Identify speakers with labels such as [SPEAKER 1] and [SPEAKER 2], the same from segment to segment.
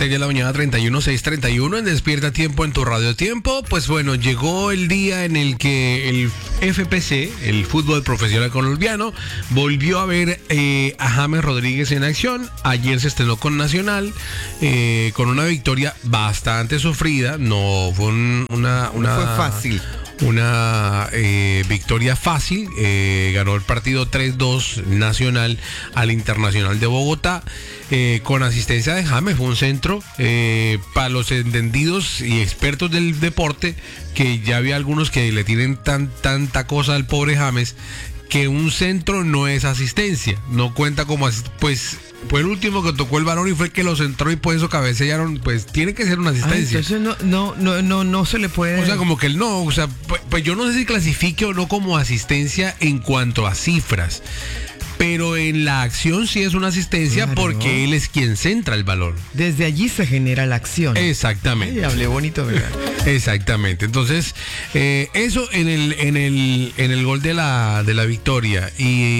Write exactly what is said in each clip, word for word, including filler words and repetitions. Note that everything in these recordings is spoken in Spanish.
[SPEAKER 1] seis de la mañana, treinta y uno, seis treinta y uno, en Despierta Tiempo en tu Radio Tiempo. Pues bueno, llegó el día en el que el F P C, el fútbol profesional colombiano, volvió a ver eh, a James Rodríguez en acción. Ayer se estrenó con Nacional, eh, con una victoria bastante sufrida. No fue un, una, una...
[SPEAKER 2] No fue fácil.
[SPEAKER 1] Una eh, victoria fácil, eh, ganó el partido tres dos Nacional al Internacional de Bogotá, eh, con asistencia de James. Fue un centro eh, para los entendidos y expertos del deporte, que ya había algunos que le tienen tan, tanta cosa al pobre James, que un centro no es asistencia, no cuenta como asist- pues fue el último que tocó el balón y fue el que lo centró y por eso cabecearon, pues tiene que ser una asistencia.
[SPEAKER 2] Ah, entonces no, no, no, no, no se le puede.
[SPEAKER 1] O sea, como que él no, o sea, pues, pues yo no sé si clasifique o no como asistencia en cuanto a cifras, pero en la acción sí es una asistencia,
[SPEAKER 2] claro,
[SPEAKER 1] porque él es quien centra el balón.
[SPEAKER 2] Desde allí se genera la acción.
[SPEAKER 1] Exactamente.
[SPEAKER 2] Ay, hablé bonito, ¿verdad?
[SPEAKER 1] Exactamente. Entonces, eh, eso en el, en el, en el gol de la, de la victoria.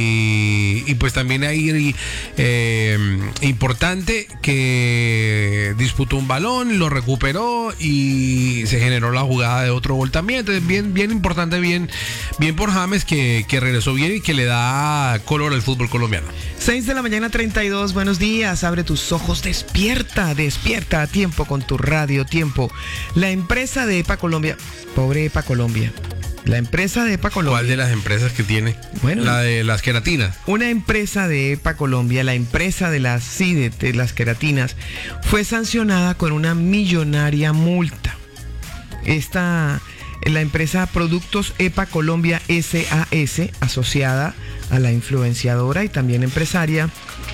[SPEAKER 1] Y, y pues también ahí eh, importante que disputó un balón, lo recuperó y se generó la jugada de otro gol también. Entonces, bien, bien importante, bien, bien por James, que, que regresó bien y que le da color al fútbol colombiano.
[SPEAKER 2] seis de la mañana, treinta y dos, buenos días, abre tus ojos, despierta, despierta a tiempo con tu Radio Tiempo. La empresa de EPA Colombia, pobre EPA Colombia, la empresa de EPA Colombia.
[SPEAKER 1] ¿Cuál de las empresas que tiene?
[SPEAKER 2] Bueno,
[SPEAKER 1] la de las queratinas.
[SPEAKER 2] Una empresa de EPA Colombia, la empresa de las sí, de, de las queratinas, fue sancionada con una millonaria multa. Esta, la empresa Productos EPA Colombia S A S, asociada a la influenciadora y también empresaria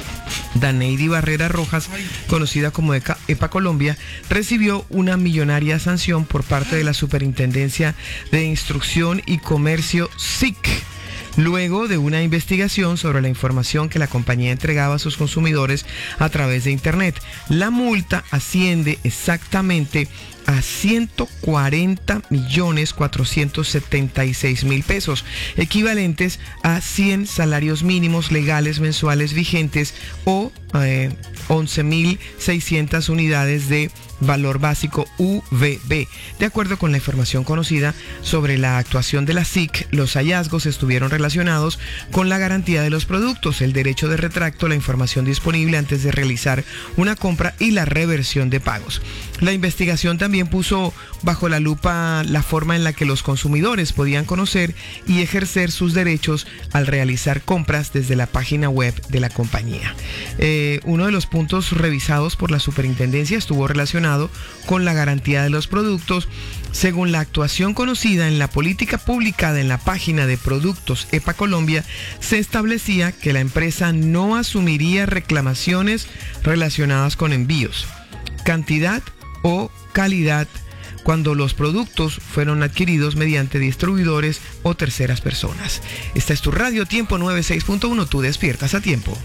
[SPEAKER 2] Daneidi Barrera Rojas, conocida como EPA Colombia, recibió una millonaria sanción por parte de la Superintendencia de Instrucción y Comercio S I C, luego de una investigación sobre la información que la compañía entregaba a sus consumidores a través de Internet. La multa asciende exactamente a ciento cuarenta millones cuatrocientos setenta y seis mil pesos, equivalentes a cien salarios mínimos legales mensuales vigentes o eh, once mil seiscientas unidades de valor básico U V B. De acuerdo con la información conocida sobre la actuación de la S I C, los hallazgos estuvieron relacionados con la garantía de los productos, el derecho de retracto, la información disponible antes de realizar una compra y la reversión de pagos. La investigación también puso bajo la lupa la forma en la que los consumidores podían conocer y ejercer sus derechos al realizar compras desde la página web de la compañía. Eh, uno de los puntos revisados por la superintendencia estuvo relacionado con la garantía de los productos. Según la actuación conocida en la política publicada en la página de Productos EPA Colombia, se establecía que la empresa no asumiría reclamaciones relacionadas con envíos, cantidad o calidad cuando los productos fueron adquiridos mediante distribuidores o terceras personas. Esta es tu Radio Tiempo noventa y seis punto uno, tú despiertas a tiempo.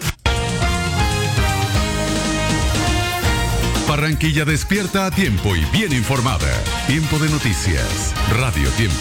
[SPEAKER 3] Barranquilla despierta a tiempo y bien informada. Tiempo de noticias. Radio Tiempo.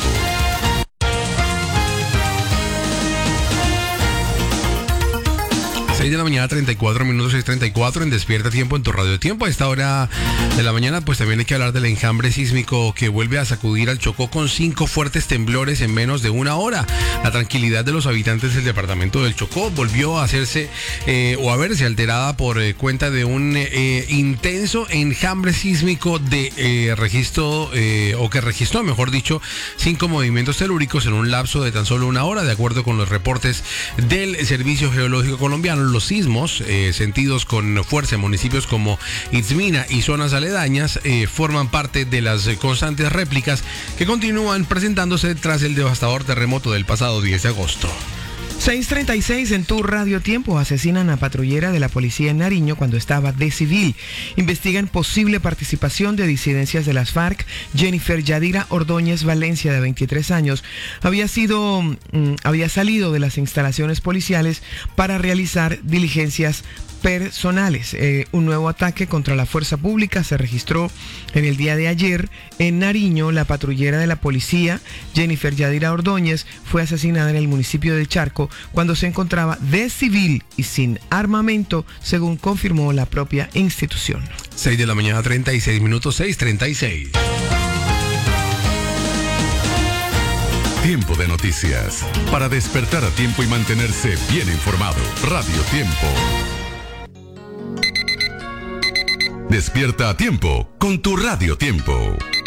[SPEAKER 1] seis de la mañana, treinta y cuatro minutos, seis treinta y cuatro en Despierta Tiempo en tu Radio Tiempo. A esta hora de la mañana pues también hay que hablar del enjambre sísmico que vuelve a sacudir al Chocó con cinco fuertes temblores en menos de una hora. La tranquilidad de los habitantes del departamento del Chocó volvió a hacerse eh, o a verse alterada por eh, cuenta de un eh, intenso enjambre sísmico de eh, registro eh, o que registró, mejor dicho, cinco movimientos telúricos en un lapso de tan solo una hora, de acuerdo con los reportes del Servicio Geológico Colombiano. Los sismos eh, sentidos con fuerza en municipios como Itzmina y zonas aledañas eh, forman parte de las eh, constantes réplicas que continúan presentándose tras el devastador terremoto del pasado diez de agosto.
[SPEAKER 2] seis treinta y seis en tu Radio Tiempo. Asesinan a patrullera de la policía en Nariño cuando estaba de civil. Investigan posible participación de disidencias de las FARC. Jennifer Yadira Ordóñez Valencia, de veintitrés años, había sido, mm, había salido de las instalaciones policiales para realizar diligencias personales. Eh, un nuevo ataque contra la fuerza pública se registró en el día de ayer en Nariño. La patrullera de la policía, Jennifer Yadira Ordóñez, fue asesinada en el municipio de Charco cuando se encontraba de civil y sin armamento, según confirmó la propia institución.
[SPEAKER 1] seis de la mañana, treinta y seis minutos, seis treinta y seis.
[SPEAKER 3] Tiempo de noticias. Para despertar a tiempo y mantenerse bien informado. Radio Tiempo. Despierta a tiempo con tu Radio Tiempo.